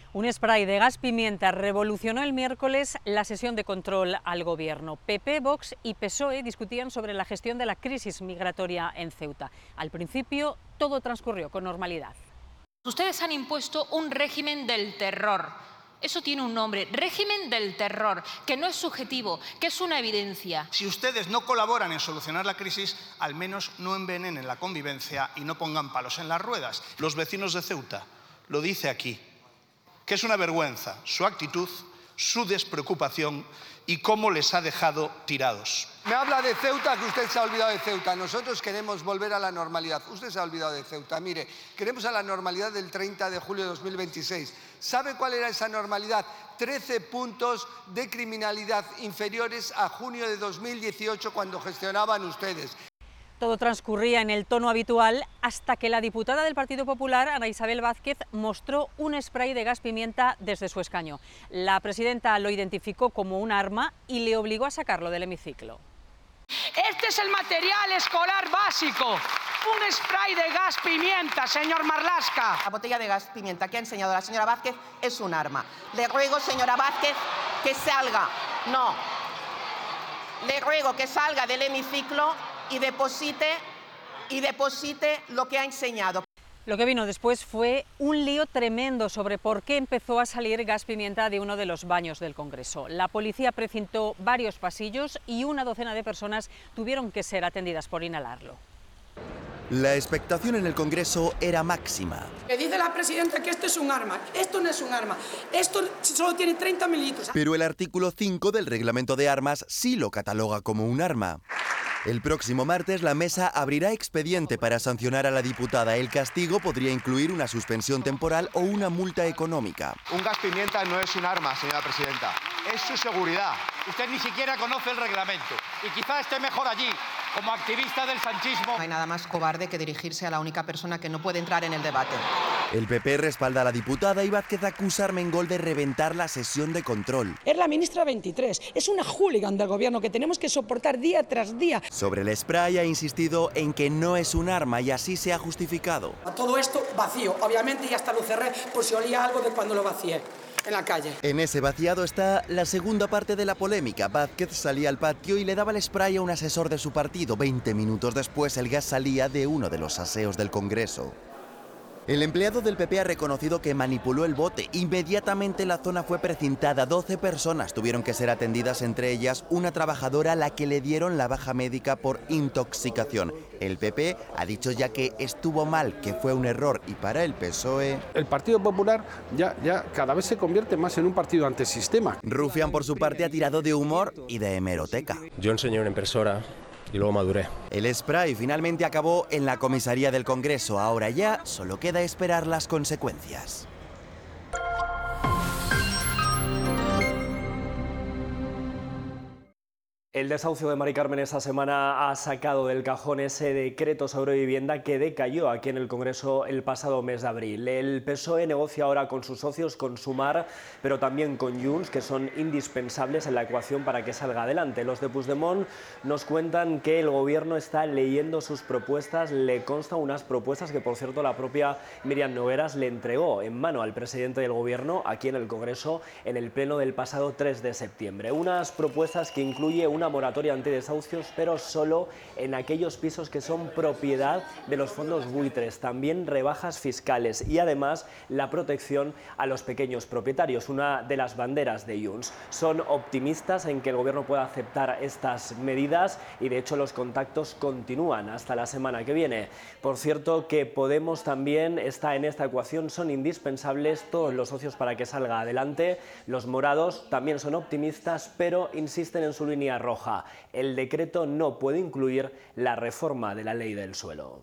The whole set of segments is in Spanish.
Un spray de gas pimienta revolucionó el miércoles la sesión de control al Gobierno. PP, Vox y PSOE discutían sobre la gestión de la crisis migratoria en Ceuta. Al principio, todo transcurrió con normalidad. Ustedes han impuesto un régimen del terror. Eso tiene un nombre, régimen del terror, que no es subjetivo, que es una evidencia. Si ustedes no colaboran en solucionar la crisis, al menos no envenenen la convivencia y no pongan palos en las ruedas. Los vecinos de Ceuta lo dice aquí, que es una vergüenza su actitud, su despreocupación y cómo les ha dejado tirados. Me habla de Ceuta, que usted se ha olvidado de Ceuta. Nosotros queremos volver a la normalidad. Usted se ha olvidado de Ceuta. Mire, queremos a la normalidad del 30 de julio de 2026. ¿Sabe cuál era esa normalidad? 13 puntos de criminalidad inferiores a junio de 2018, cuando gestionaban ustedes. Todo transcurría en el tono habitual hasta que la diputada del Partido Popular, Ana Isabel Vázquez, mostró un spray de gas pimienta desde su escaño. La presidenta lo identificó como un arma y le obligó a sacarlo del hemiciclo. Este es el material escolar básico, un spray de gas pimienta, señor Marlaska. La botella de gas pimienta que ha enseñado la señora Vázquez es un arma. Le ruego, señora Vázquez, que salga. No. Le ruego que salga del hemiciclo y deposite lo que ha enseñado. Lo que vino después fue un lío tremendo sobre por qué empezó a salir gas pimienta de uno de los baños del Congreso. La policía precintó varios pasillos y una docena de personas tuvieron que ser atendidas por inhalarlo. La expectación en el Congreso era máxima. Que dice la presidenta que esto es un arma. Esto no es un arma. Esto solo tiene 30 mililitros. Pero el artículo 5 del reglamento de armas sí lo cataloga como un arma. El próximo martes la mesa abrirá expediente para sancionar a la diputada. El castigo podría incluir una suspensión temporal o una multa económica. Un gas pimienta no es un arma, señora presidenta. Es su seguridad. Usted ni siquiera conoce el reglamento y quizá esté mejor allí, como activista del sanchismo. No hay nada más cobarde que dirigirse a la única persona que no puede entrar en el debate. El PP respalda a la diputada y Vázquez acusa a Armengol de reventar la sesión de control. Es la ministra 23, es una hooligan del Gobierno que tenemos que soportar día tras día. Sobre el spray ha insistido en que no es un arma y así se ha justificado. A todo esto vacío, obviamente, y hasta lo cerré por si olía algo de cuando lo vacié en la calle. En ese vaciado está la segunda parte de la polémica. Vázquez salía al patio y le daba el spray a un asesor de su partido. 20 minutos después el gas salía de uno de los aseos del Congreso. El empleado del PP ha reconocido que manipuló el bote. Inmediatamente la zona fue precintada. 12 personas tuvieron que ser atendidas, entre ellas una trabajadora a la que le dieron la baja médica por intoxicación. El PP ha dicho ya que estuvo mal, que fue un error, y para el PSOE... El Partido Popular ya cada vez se convierte más en un partido antisistema. Rufián, por su parte, ha tirado de humor y de hemeroteca. Yo enseñé una impresora y luego maduré. El spray finalmente acabó en la comisaría del Congreso. Ahora ya solo queda esperar las consecuencias. El desahucio de Mari Carmen esta semana ha sacado del cajón ese decreto sobre vivienda que decayó aquí en el Congreso el pasado mes de abril. El PSOE negocia ahora con sus socios, con Sumar, pero también con Junts, que son indispensables en la ecuación para que salga adelante. Los de Puigdemont nos cuentan que el Gobierno está leyendo sus propuestas. Le constan unas propuestas que, por cierto, la propia Míriam Nogueras le entregó en mano al presidente del Gobierno aquí en el Congreso en el pleno del pasado 3 de septiembre. Unas propuestas que incluye una moratoria antidesahucios, pero solo en aquellos pisos que son propiedad de los fondos buitres. También rebajas fiscales y además la protección a los pequeños propietarios, una de las banderas de Junts. Son optimistas en que el Gobierno pueda aceptar estas medidas y de hecho los contactos continúan hasta la semana que viene. Por cierto, que Podemos también está en esta ecuación, son indispensables todos los socios para que salga adelante. Los morados también son optimistas, pero insisten en su línea roja. El decreto no puede incluir la reforma de la ley del suelo.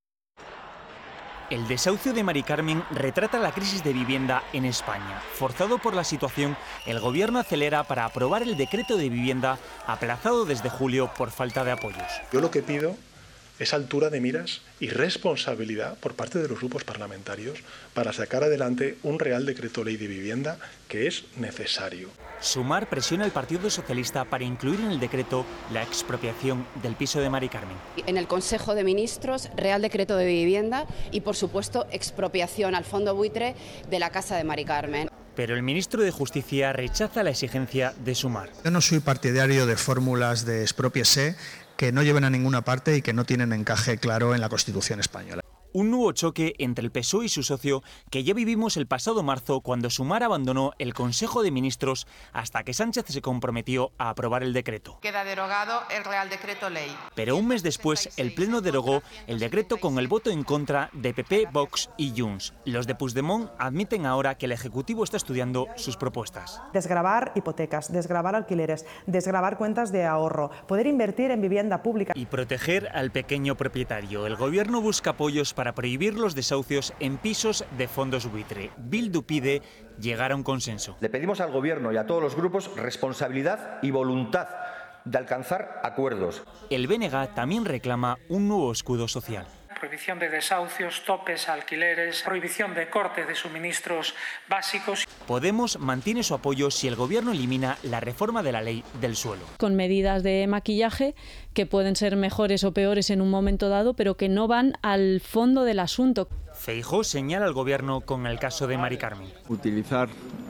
El desahucio de Mari Carmen retrata la crisis de vivienda en España. Forzado por la situación, el Gobierno acelera para aprobar el decreto de vivienda aplazado desde julio por falta de apoyos. Yo lo que pido es altura de miras y responsabilidad por parte de los grupos parlamentarios para sacar adelante un Real Decreto Ley de Vivienda que es necesario. Sumar presiona al Partido Socialista para incluir en el decreto la expropiación del piso de Mari Carmen. En el Consejo de Ministros, Real Decreto de Vivienda y, por supuesto, expropiación al fondo buitre de la casa de Mari Carmen. Pero el ministro de Justicia rechaza la exigencia de Sumar. Yo no soy partidario de fórmulas de expropiese que no lleven a ninguna parte y que no tienen encaje claro en la Constitución española. Un nuevo choque entre el PSOE y su socio que ya vivimos el pasado marzo cuando Sumar abandonó el Consejo de Ministros hasta que Sánchez se comprometió a aprobar el decreto. Queda derogado el Real Decreto Ley. Pero un mes después el Pleno derogó el decreto con el voto en contra de PP, Vox y Junts. Los de Puigdemont admiten ahora que el Ejecutivo está estudiando sus propuestas. Desgravar hipotecas, desgravar alquileres, desgravar cuentas de ahorro, poder invertir en vivienda pública. Y proteger al pequeño propietario. El Gobierno busca apoyos para prohibir los desahucios en pisos de fondos buitre. Bildu pide llegar a un consenso. Le pedimos al Gobierno y a todos los grupos responsabilidad y voluntad de alcanzar acuerdos. El BNG también reclama un nuevo escudo social. Prohibición de desahucios, topes a alquileres, prohibición de cortes de suministros básicos. Podemos mantiene su apoyo si el Gobierno elimina la reforma de la ley del suelo. Con medidas de maquillaje que pueden ser mejores o peores en un momento dado, pero que no van al fondo del asunto. Feijóo señala al Gobierno con el caso de Mari Carmen. Utilizar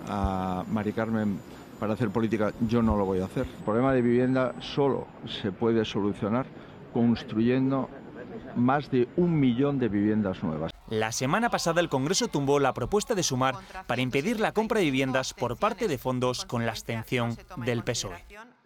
a Mari Carmen para hacer política yo no lo voy a hacer. El problema de vivienda solo se puede solucionar construyendo más de 1 millón de viviendas nuevas. La semana pasada el Congreso tumbó la propuesta de Sumar para impedir la compra de viviendas por parte de fondos con la abstención del PSOE.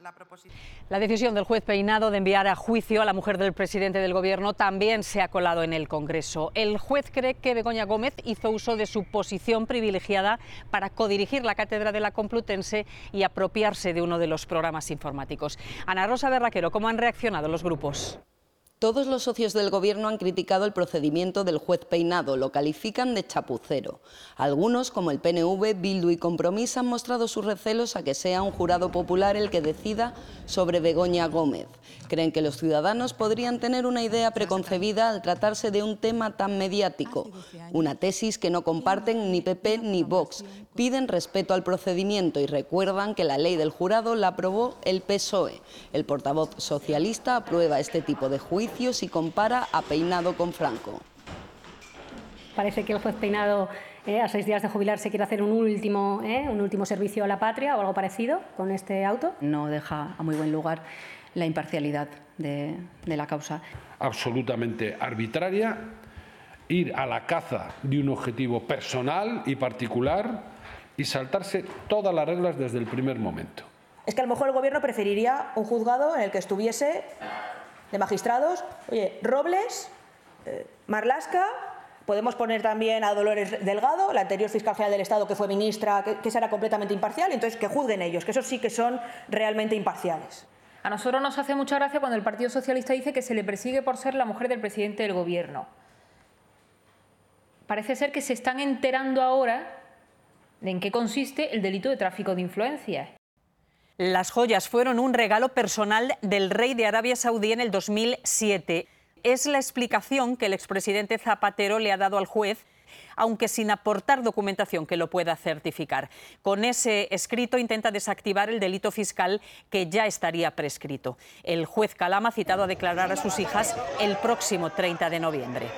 La decisión del juez Peinado de enviar a juicio a la mujer del presidente del Gobierno también se ha colado en el Congreso. El juez cree que Begoña Gómez hizo uso de su posición privilegiada para codirigir la cátedra de la Complutense y apropiarse de uno de los programas informáticos. Ana Rosa Berraquero, ¿cómo han reaccionado los grupos? Todos los socios del Gobierno han criticado el procedimiento del juez Peinado, lo califican de chapucero. Algunos, como el PNV, Bildu y Compromís, han mostrado sus recelos a que sea un jurado popular el que decida sobre Begoña Gómez. Creen que los ciudadanos podrían tener una idea preconcebida al tratarse de un tema tan mediático. Una tesis que no comparten ni PP ni Vox. Piden respeto al procedimiento y recuerdan que la ley del jurado la aprobó el PSOE. El portavoz socialista aprueba este tipo de juicios y compara a Peinado con Franco. Parece que el juez Peinado, a 6 días de jubilarse, quiere hacer un último servicio a la patria o algo parecido con este auto. No deja a muy buen lugar la imparcialidad de la causa. Absolutamente arbitraria, ir a la caza de un objetivo personal y particular y saltarse todas las reglas desde el primer momento. Es que a lo mejor el Gobierno preferiría un juzgado en el que estuviese de magistrados, Robles, Marlaska, podemos poner también a Dolores Delgado, la anterior fiscal general del Estado que fue ministra, que será completamente imparcial, entonces que juzguen ellos, que esos sí que son realmente imparciales. A nosotros nos hace mucha gracia cuando el Partido Socialista dice que se le persigue por ser la mujer del presidente del Gobierno. Parece ser que se están enterando ahora de en qué consiste el delito de tráfico de influencias. Las joyas fueron un regalo personal del rey de Arabia Saudí en el 2007. Es la explicación que el expresidente Zapatero le ha dado al juez, aunque sin aportar documentación que lo pueda certificar. Con ese escrito intenta desactivar el delito fiscal que ya estaría prescrito. El juez Kalam ha citado a declarar a sus hijas el próximo 30 de noviembre.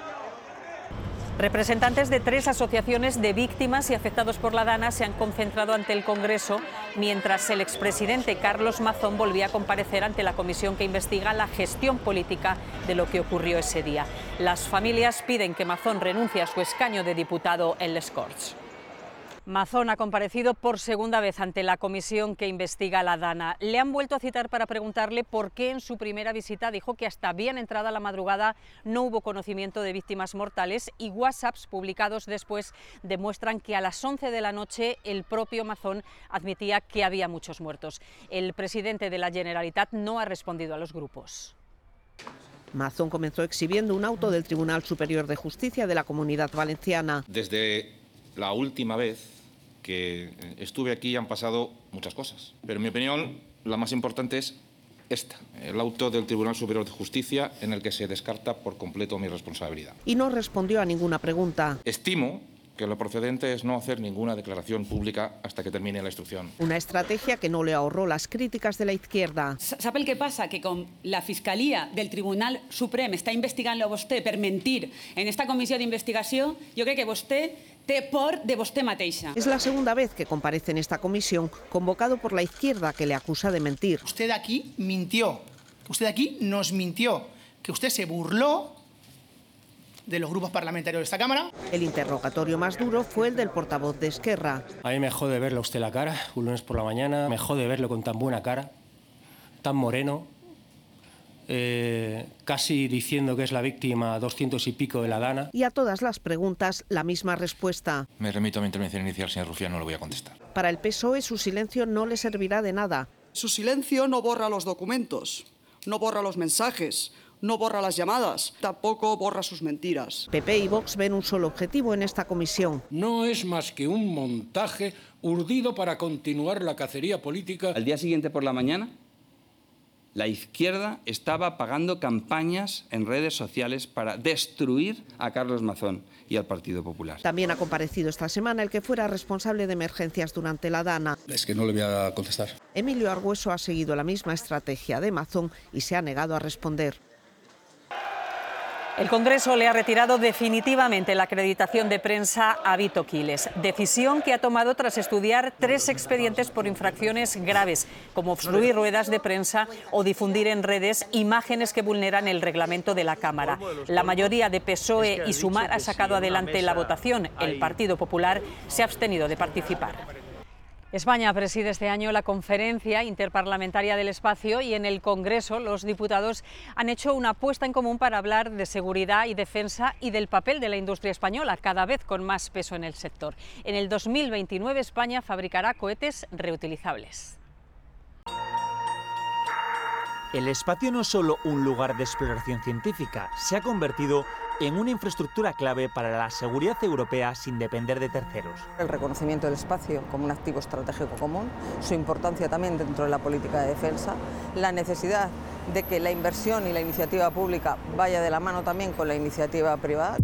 Representantes de 3 asociaciones de víctimas y afectados por la Dana se han concentrado ante el Congreso mientras el expresidente Carlos Mazón volvía a comparecer ante la comisión que investiga la gestión política de lo que ocurrió ese día. Las familias piden que Mazón renuncie a su escaño de diputado en Les Corts. Mazón ha comparecido por segunda vez ante la comisión que investiga la Dana. Le han vuelto a citar para preguntarle por qué en su primera visita dijo que hasta bien entrada la madrugada no hubo conocimiento de víctimas mortales y WhatsApps publicados después demuestran que a las 11 de la noche el propio Mazón admitía que había muchos muertos. El presidente de la Generalitat no ha respondido a los grupos. Mazón comenzó exhibiendo un auto del Tribunal Superior de Justicia de la Comunidad Valenciana. Desde la última vez que estuve aquí han pasado muchas cosas, pero en mi opinión la más importante es el auto del Tribunal Superior de Justicia en el que se descarta por completo mi responsabilidad. Y no respondió a ninguna pregunta. Estimo que lo procedente es no hacer ninguna declaración pública hasta que termine la instrucción. Una estrategia que no le ahorró las críticas de la izquierda. Sap el que passa? Que com la Fiscalia del Tribunal Suprem està investigant a vostè per mentir en esta comissió d'investigació, jo crec que vostè té por de vostè mateixa. Es la segunda vez que comparece en esta comisión, convocado por la izquierda que le acusa de mentir. Usted aquí mintió, usted aquí nos mintió, que usted se burló de los grupos parlamentarios de esta Cámara. El interrogatorio más duro fue el del portavoz de Esquerra. A mí me jode verlo a usted la cara, un lunes por la mañana, me jode verlo con tan buena cara, tan moreno, casi diciendo que es la víctima 200 y pico de la Dana. Y a todas las preguntas, la misma respuesta. Me remito a mi intervención inicial, señor Rufián, no le voy a contestar. Para el PSOE su silencio no le servirá de nada. Su silencio no borra los documentos, no borra los mensajes, no borra las llamadas, tampoco borra sus mentiras. PP y Vox ven un solo objetivo en esta comisión. No es más que un montaje urdido para continuar la cacería política. Al día siguiente por la mañana, la izquierda estaba pagando campañas en redes sociales para destruir a Carlos Mazón y al Partido Popular. También ha comparecido esta semana el que fuera responsable de emergencias durante la Dana. Es que no le voy a contestar. Emilio Argüeso ha seguido la misma estrategia de Mazón y se ha negado a responder. El Congreso le ha retirado definitivamente la acreditación de prensa a Vito Quiles, decisión que ha tomado tras estudiar 3 expedientes por infracciones graves, como obstruir ruedas de prensa o difundir en redes imágenes que vulneran el reglamento de la Cámara. La mayoría de PSOE y Sumar ha sacado adelante la votación. El Partido Popular se ha abstenido de participar. España preside este año la Conferencia Interparlamentaria del Espacio y en el Congreso los diputados han hecho una apuesta en común para hablar de seguridad y defensa y del papel de la industria española, cada vez con más peso en el sector. En el 2029 España fabricará cohetes reutilizables. El espacio no es solo un lugar de exploración científica, se ha convertido en una infraestructura clave para la seguridad europea sin depender de terceros. El reconocimiento del espacio como un activo estratégico común, su importancia también dentro de la política de defensa, la necesidad de que la inversión y la iniciativa pública vaya de la mano también con la iniciativa privada.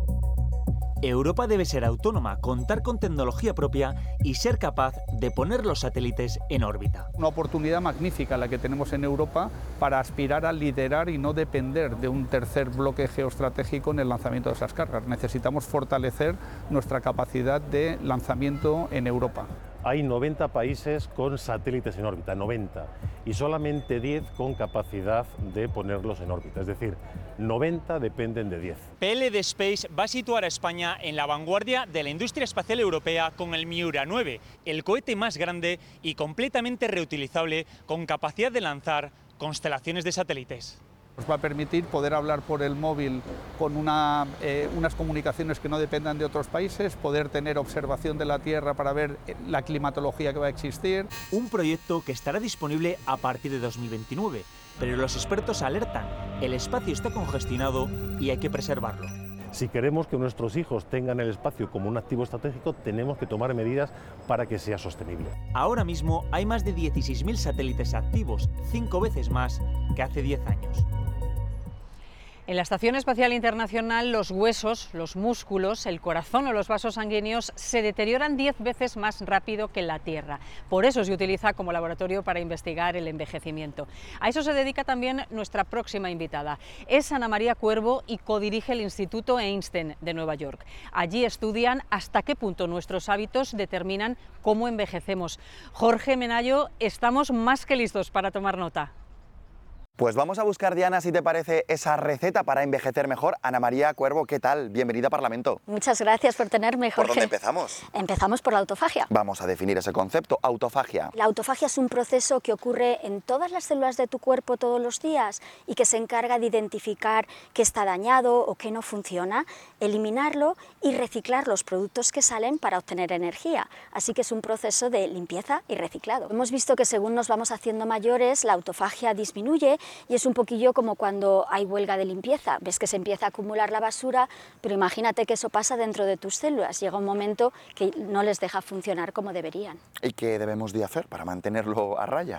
Europa debe ser autónoma, contar con tecnología propia y ser capaz de poner los satélites en órbita. Una oportunidad magnífica la que tenemos en Europa para aspirar a liderar y no depender de un tercer bloque geoestratégico en el lanzamiento de esas cargas. Necesitamos fortalecer nuestra capacidad de lanzamiento en Europa. Hay 90 países con satélites en órbita, 90, y solamente 10 con capacidad de ponerlos en órbita, es decir, 90 dependen de 10. PLD Space va a situar a España en la vanguardia de la industria espacial europea con el Miura 9, el cohete más grande y completamente reutilizable con capacidad de lanzar constelaciones de satélites. Nos va a permitir poder hablar por el móvil con unas comunicaciones que no dependan de otros países, poder tener observación de la Tierra para ver la climatología que va a existir. Un proyecto que estará disponible a partir de 2029, pero los expertos alertan, el espacio está congestionado y hay que preservarlo. Si queremos que nuestros hijos tengan el espacio como un activo estratégico, tenemos que tomar medidas para que sea sostenible. Ahora mismo hay más de 16.000 satélites activos, 5 veces más que hace 10 años. En la Estación Espacial Internacional los huesos, los músculos, el corazón o los vasos sanguíneos se deterioran 10 veces más rápido que en la Tierra. Por eso se utiliza como laboratorio para investigar el envejecimiento. A eso se dedica también nuestra próxima invitada. Es Ana María Cuervo y codirige el Instituto Einstein de Nueva York. Allí estudian hasta qué punto nuestros hábitos determinan cómo envejecemos. Jorge Menayo, estamos más que listos para tomar nota. Pues vamos a buscar, Diana, si te parece, esa receta para envejecer mejor. Ana María Cuervo, ¿qué tal? Bienvenida a Parlamento. Muchas gracias por tenerme, Jorge. ¿Por dónde empezamos? Empezamos por la autofagia. Vamos a definir ese concepto, autofagia. La autofagia es un proceso que ocurre en todas las células de tu cuerpo todos los días y que se encarga de identificar qué está dañado o qué no funciona, eliminarlo y reciclar los productos que salen para obtener energía. Así que es un proceso de limpieza y reciclado. Hemos visto que según nos vamos haciendo mayores, la autofagia disminuye. Y es un poquillo como cuando hay huelga de limpieza, ves que se empieza a acumular la basura, pero imagínate que eso pasa dentro de tus células, llega un momento que no les deja funcionar como deberían. ¿Y qué debemos de hacer para mantenerlo a raya?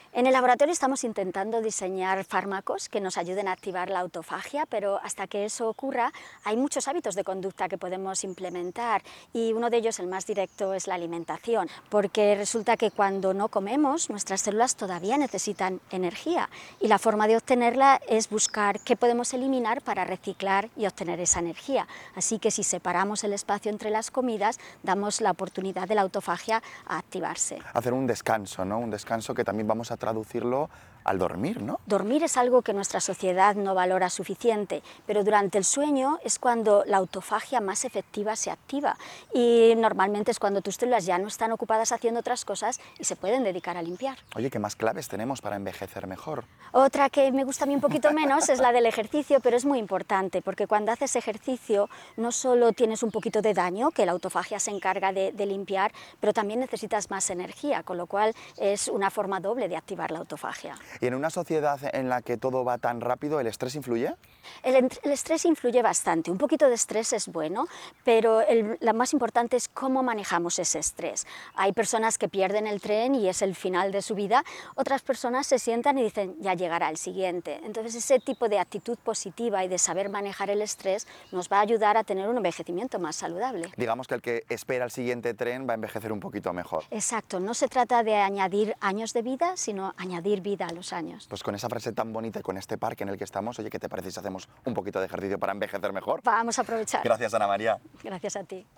En el laboratorio estamos intentando diseñar fármacos que nos ayuden a activar la autofagia, pero hasta que eso ocurra hay muchos hábitos de conducta que podemos implementar y uno de ellos, el más directo, es la alimentación, porque resulta que cuando no comemos nuestras células todavía necesitan energía y la forma de obtenerla es buscar qué podemos eliminar para reciclar y obtener esa energía. Así que si separamos el espacio entre las comidas, damos la oportunidad de la autofagia a activarse. Hacer un descanso, ¿no? Un descanso que también vamos a traducirlo al dormir, ¿no? Dormir es algo que nuestra sociedad no valora suficiente, pero durante el sueño es cuando la autofagia más efectiva se activa y normalmente es cuando tus células ya no están ocupadas haciendo otras cosas y se pueden dedicar a limpiar. Oye, ¿qué más claves tenemos para envejecer mejor? Otra que me gusta a mí un poquito menos es la del ejercicio, pero es muy importante porque cuando haces ejercicio no solo tienes un poquito de daño, que la autofagia se encarga de limpiar, pero también necesitas más energía, con lo cual es una forma doble de activar la autofagia. ¿Y en una sociedad en la que todo va tan rápido, el estrés influye? El estrés influye bastante. Un poquito de estrés es bueno, pero lo más importante es cómo manejamos ese estrés. Hay personas que pierden el tren y es el final de su vida. Otras personas se sientan y dicen, ya llegará el siguiente. Entonces, ese tipo de actitud positiva y de saber manejar el estrés nos va a ayudar a tener un envejecimiento más saludable. Digamos que el que espera el siguiente tren va a envejecer un poquito mejor. Exacto. No se trata de añadir años de vida, sino añadir vida a los años. Pues con esa frase tan bonita y con este parque en el que estamos, oye, ¿qué te parece si hacemos un poquito de ejercicio para envejecer mejor? Vamos a aprovechar. Gracias, Ana María. Gracias a ti.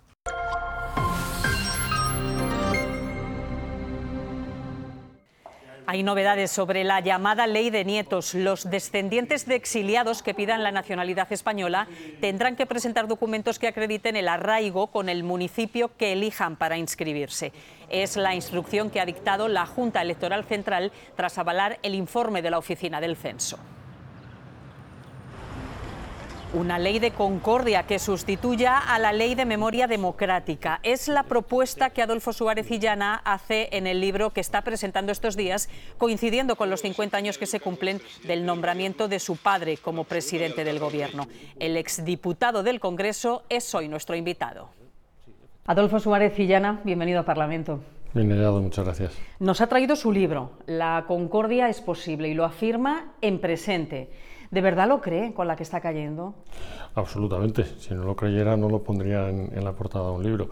Hay novedades sobre la llamada ley de nietos. Los descendientes de exiliados que pidan la nacionalidad española tendrán que presentar documentos que acrediten el arraigo con el municipio que elijan para inscribirse. Es la instrucción que ha dictado la Junta Electoral Central tras avalar el informe de la Oficina del Censo. Una ley de concordia que sustituya a la ley de memoria democrática. Es la propuesta que Adolfo Suárez Illana hace en el libro que está presentando estos días, coincidiendo con los 50 años que se cumplen del nombramiento de su padre como presidente del Gobierno. El exdiputado del Congreso es hoy nuestro invitado. Adolfo Suárez Illana, bienvenido al Parlamento. Bien hallado, muchas gracias. Nos ha traído su libro, La concordia es posible, y lo afirma en presente. ¿De verdad lo cree con la que está cayendo? Absolutamente. Si no lo creyera, no lo pondría en la portada de un libro.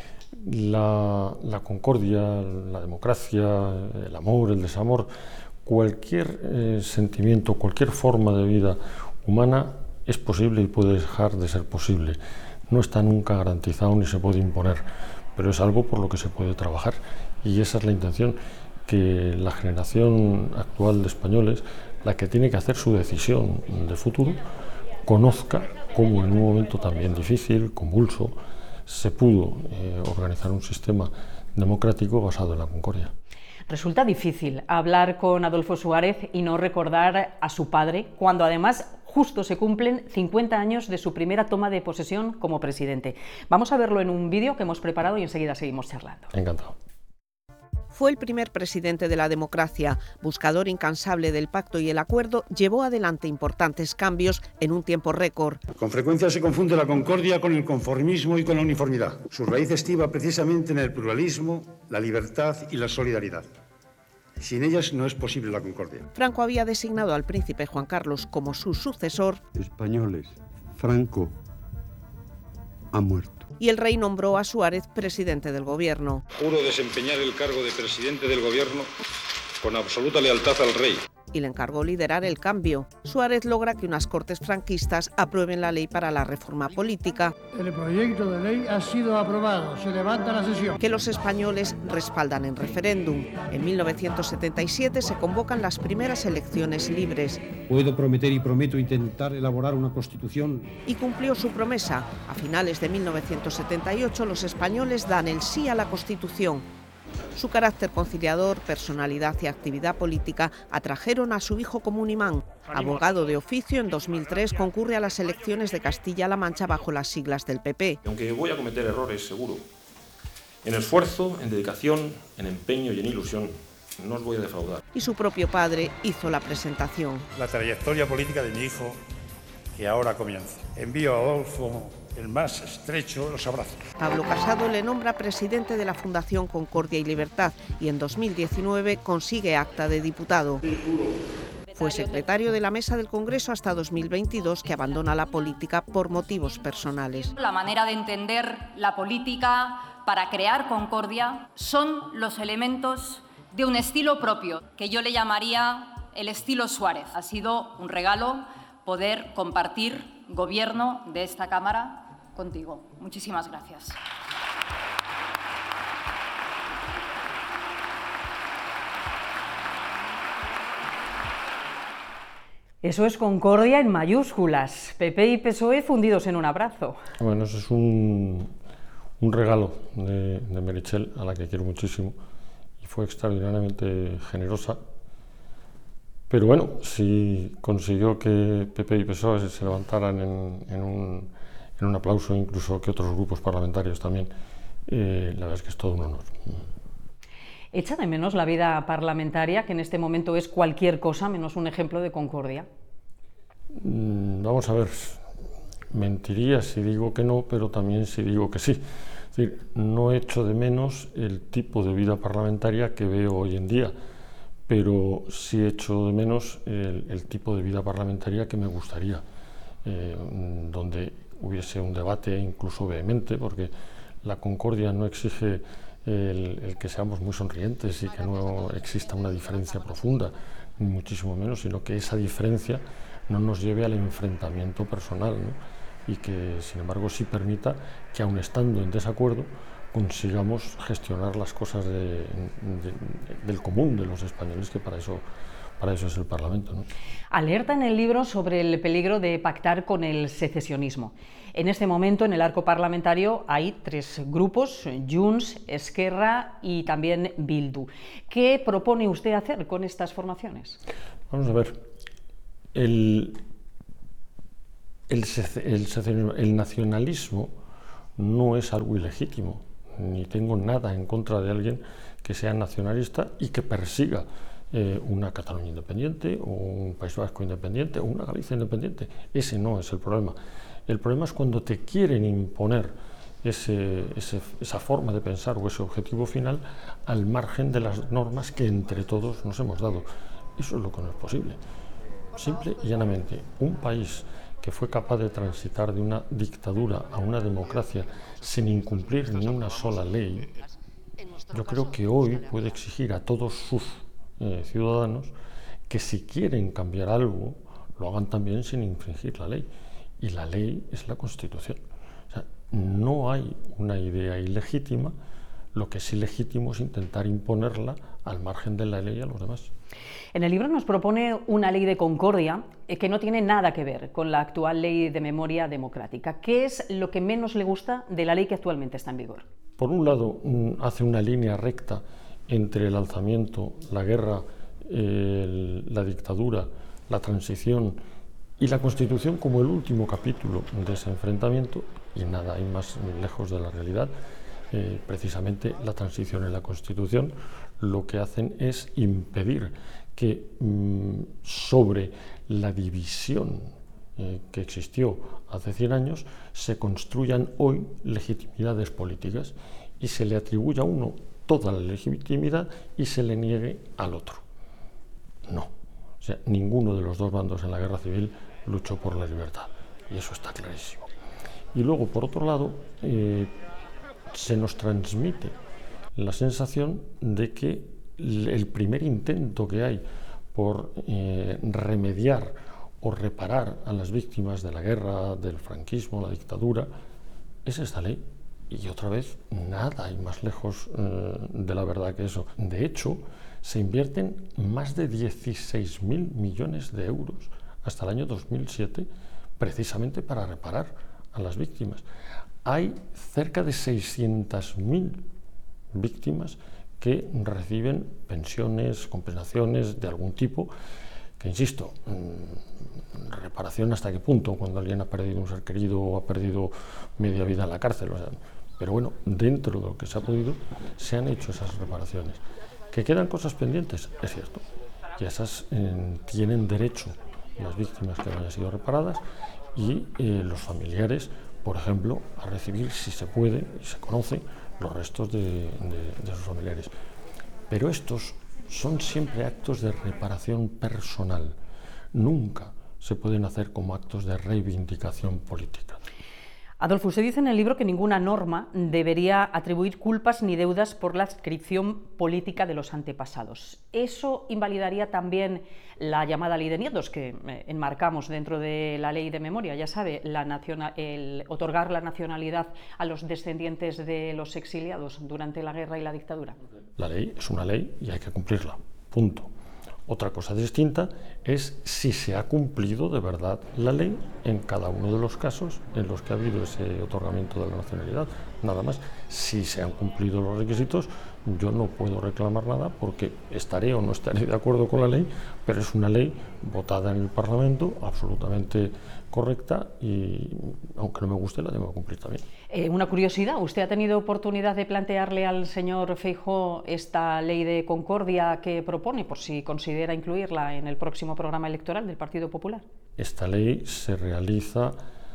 La concordia, la democracia, el amor, el desamor, cualquier sentimiento, cualquier forma de vida humana es posible y puede dejar de ser posible. No está nunca garantizado ni se puede imponer, pero es algo por lo que se puede trabajar. Y esa es la intención, que la generación actual de españoles, la que tiene que hacer su decisión de futuro, conozca cómo en un momento también difícil, convulso, se pudo organizar un sistema democrático basado en la concordia. Resulta difícil hablar con Adolfo Suárez y no recordar a su padre, cuando además justo se cumplen 50 años de su primera toma de posesión como presidente. Vamos a verlo en un vídeo que hemos preparado y enseguida seguimos charlando. Encantado. Fue el primer presidente de la democracia, buscador incansable del pacto y el acuerdo, llevó adelante importantes cambios en un tiempo récord. Con frecuencia se confunde la concordia con el conformismo y con la uniformidad. Su raíz estriba precisamente en el pluralismo, la libertad y la solidaridad. Sin ellas no es posible la concordia. Franco había designado al príncipe Juan Carlos como su sucesor. Españoles, Franco ha muerto. Y el rey nombró a Suárez presidente del gobierno. Juro desempeñar el cargo de presidente del gobierno con absoluta lealtad al rey. Y le encargó liderar el cambio. Suárez logra que unas cortes franquistas aprueben la ley para la reforma política. El proyecto de ley ha sido aprobado. Se levanta la sesión. Que los españoles respaldan en referéndum. En 1977 se convocan las primeras elecciones libres. Puedo prometer y prometo intentar elaborar una constitución. Y cumplió su promesa. A finales de 1978 los españoles dan el sí a la Constitución. Su carácter conciliador, personalidad y actividad política atrajeron a su hijo como un imán. Abogado de oficio, en 2003 concurre a las elecciones de Castilla-La Mancha bajo las siglas del PP. Aunque voy a cometer errores, seguro, en esfuerzo, en dedicación, en empeño y en ilusión, no os voy a defraudar. Y su propio padre hizo la presentación. La trayectoria política de mi hijo, que ahora comienza. Envío a Adolfo el más estrecho de los abrazos. Pablo Casado le nombra presidente de la Fundación Concordia y Libertad y en 2019 consigue acta de diputado. Fue secretario de la Mesa del Congreso hasta 2022, que abandona la política por motivos personales. La manera de entender la política para crear concordia son los elementos de un estilo propio, que yo le llamaría el estilo Suárez. Ha sido un regalo poder compartir gobierno de esta Cámara contigo. Muchísimas gracias. Eso es concordia en mayúsculas. PP y PSOE fundidos en un abrazo. Bueno, eso es un regalo de Meritxell, a la que quiero muchísimo, y fue extraordinariamente generosa. Pero bueno, si consiguió que PP y PSOE se levantaran en un aplauso, incluso que otros grupos parlamentarios también, la verdad es que es todo un honor. ¿Echa de menos la vida parlamentaria, que en este momento es cualquier cosa menos un ejemplo de concordia? Vamos a ver, mentiría si digo que no, pero también si digo que sí. Es decir, no echo de menos el tipo de vida parlamentaria que veo hoy en día, pero sí echo de menos el tipo de vida parlamentaria que me gustaría, donde hubiese un debate incluso vehemente, porque la concordia no exige el que seamos muy sonrientes y que no exista una diferencia profunda, ni muchísimo menos, sino que esa diferencia no nos lleve al enfrentamiento personal, ¿no? Y que, sin embargo, sí permita que, aun estando en desacuerdo, consigamos gestionar las cosas del común de los españoles, que para eso es el Parlamento, ¿no? Alerta en el libro sobre el peligro de pactar con el secesionismo. En este momento, en el arco parlamentario, hay 3 grupos, Junts, Esquerra y también Bildu. ¿Qué propone usted hacer con estas formaciones? Vamos a ver, el nacionalismo no es algo ilegítimo, ni tengo nada en contra de alguien que sea nacionalista y que persiga una Cataluña independiente o un País Vasco independiente o una Galicia independiente. Ese no es el problema. El problema es cuando te quieren imponer esa forma de pensar o ese objetivo final al margen de las normas que entre todos nos hemos dado. Eso es lo que no es posible. Simple y llanamente, un país que fue capaz de transitar de una dictadura a una democracia sin incumplir ni una sola ley, yo creo que hoy puede exigir a todos sus ciudadanos que, si quieren cambiar algo, lo hagan también sin infringir la ley. Y la ley es la Constitución. O sea, no hay una idea ilegítima, lo que es ilegítimo es intentar imponerla al margen de la ley a los demás. En el libro nos propone una ley de concordia que no tiene nada que ver con la actual ley de memoria democrática. ¿Qué es lo que menos le gusta de la ley que actualmente está en vigor? Por un lado, hace una línea recta entre el alzamiento, la guerra, la dictadura, la transición y la Constitución como el último capítulo de ese enfrentamiento, y nada hay más lejos de la realidad. Precisamente la transición y la Constitución lo que hacen es impedir que sobre la división que existió hace 100 años se construyan hoy legitimidades políticas y se le atribuya a uno toda la legitimidad y se le niegue al otro. No. O sea, ninguno de los dos bandos en la guerra civil luchó por la libertad, y eso está clarísimo. Y luego, por otro lado, se nos transmite la sensación de que el primer intento que hay por remediar o reparar a las víctimas de la guerra, del franquismo, la dictadura, es esta ley. Y otra vez, nada hay más lejos de la verdad que eso. De hecho, se invierten más de 16.000 millones de euros hasta el año 2007 precisamente para reparar a las víctimas. Hay cerca de 600.000 víctimas que reciben pensiones, compensaciones de algún tipo, que, insisto, reparación hasta qué punto, cuando alguien ha perdido un ser querido o ha perdido media vida en la cárcel. O sea, pero bueno, dentro de lo que se ha podido, se han hecho esas reparaciones. ¿Que quedan cosas pendientes? Es cierto. Y esas tienen derecho las víctimas que no hayan sido reparadas y los familiares por ejemplo, a recibir, si se puede y se conoce, los restos de sus familiares. Pero estos son siempre actos de reparación personal, nunca se pueden hacer como actos de reivindicación política. Adolfo, usted dice en el libro que ninguna norma debería atribuir culpas ni deudas por la adscripción política de los antepasados. ¿Eso invalidaría también la llamada Ley de Nietos, que enmarcamos dentro de la Ley de Memoria? Ya sabe, el otorgar la nacionalidad a los descendientes de los exiliados durante la guerra y la dictadura. La ley es una ley y hay que cumplirla, punto. Otra cosa distinta es si se ha cumplido de verdad la ley en cada uno de los casos en los que ha habido ese otorgamiento de la nacionalidad. Nada más, si se han cumplido los requisitos, yo no puedo reclamar nada porque estaré o no estaré de acuerdo con la ley, pero es una ley votada en el Parlamento, absolutamente correcta y, aunque no me guste, la tengo que cumplir también. Una curiosidad, ¿usted ha tenido oportunidad de plantearle al señor Feijóo esta ley de concordia que propone, por si considera incluirla en el próximo programa electoral del Partido Popular? Esta ley se realiza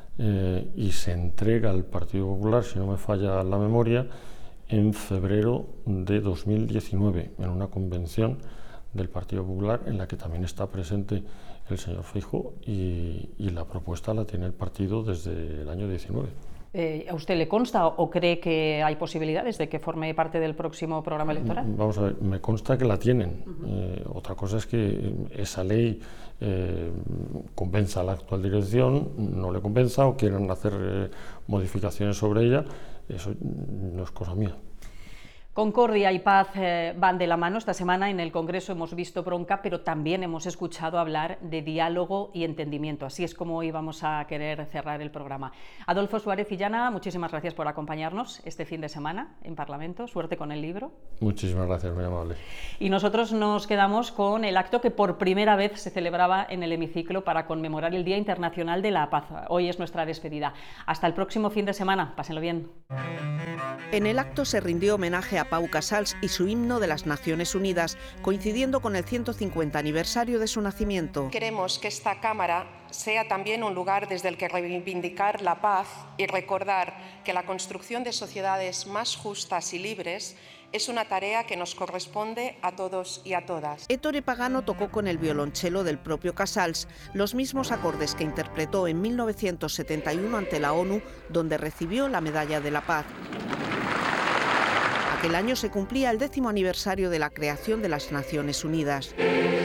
y se entrega al Partido Popular, si no me falla la memoria, en febrero de 2019, en una convención del Partido Popular en la que también está presente el señor Feijóo y la propuesta la tiene el partido desde el año 19. ¿A usted le consta o cree que hay posibilidades de que forme parte del próximo programa electoral? Vamos a ver, me consta que la tienen. Otra cosa es que esa ley convenza a la actual dirección, no le convenza o quieran hacer modificaciones sobre ella. Eso no es cosa mía. Concordia y paz van de la mano. Esta semana en el Congreso hemos visto bronca, pero también hemos escuchado hablar de diálogo y entendimiento. Así es como hoy vamos a querer cerrar el programa. Adolfo Suárez Illana, muchísimas gracias por acompañarnos este fin de semana en Parlamento. Suerte con el libro. Muchísimas gracias, muy amable. Y nosotros nos quedamos con el acto que por primera vez se celebraba en el hemiciclo para conmemorar el Día Internacional de la Paz. Hoy es nuestra despedida. Hasta el próximo fin de semana. Pásenlo bien. En el acto se rindió homenaje a Pau Casals y su himno de las Naciones Unidas, coincidiendo con el 150 aniversario de su nacimiento. Queremos que esta Cámara sea también un lugar desde el que reivindicar la paz y recordar que la construcción de sociedades más justas y libres es una tarea que nos corresponde a todos y a todas. Ettore Pagano tocó con el violonchelo del propio Casals los mismos acordes que interpretó en 1971 ante la ONU, donde recibió la Medalla de la Paz. Aquel año se cumplía el 10º aniversario de la creación de las Naciones Unidas.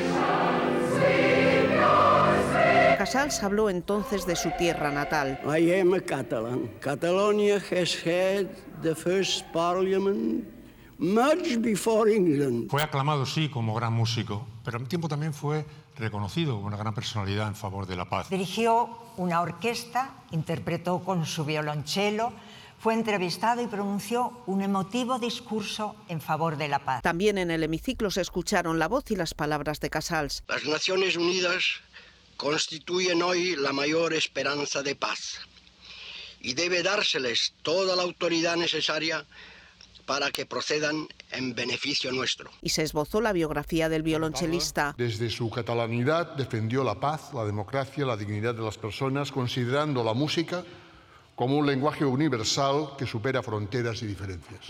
Casals habló entonces de su tierra natal. I am a Catalan. Catalonia has had the first parliament much before England. Fue aclamado, sí, como gran músico, pero al tiempo también fue reconocido como una gran personalidad en favor de la paz. Dirigió una orquesta, interpretó con su violonchelo, fue entrevistado y pronunció un emotivo discurso en favor de la paz. También en el hemiciclo se escucharon la voz y las palabras de Casals. Las Naciones Unidas constituyen hoy la mayor esperanza de paz y debe dárseles toda la autoridad necesaria para que procedan en beneficio nuestro. Y se esbozó la biografía del violonchelista. Desde su catalanidad defendió la paz, la democracia, la dignidad de las personas, considerando la música como un lenguaje universal que supera fronteras y diferencias.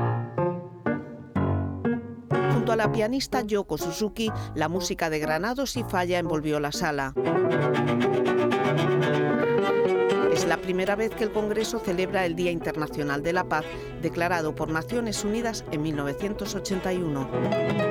Junto a la pianista Yoko Suzuki, la música de Granados y Falla envolvió la sala. Es la primera vez que el Congreso celebra el Día Internacional de la Paz, declarado por Naciones Unidas en 1981.